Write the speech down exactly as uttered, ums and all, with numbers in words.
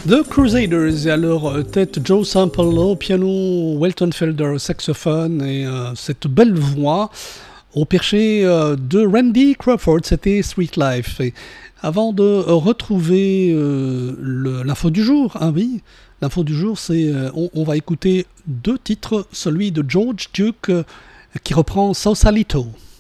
The Crusaders, et à leur tête Joe Sample au piano, Welton Felder au saxophone et euh, cette belle voix au perché euh, de Randy Crawford, c'était Sweet Life. Et avant de retrouver euh, le- l'info du jour, ah oui, l'info du jour, c'est euh, on, on va écouter deux titres, celui de George Duke euh, qui reprend Sausalito.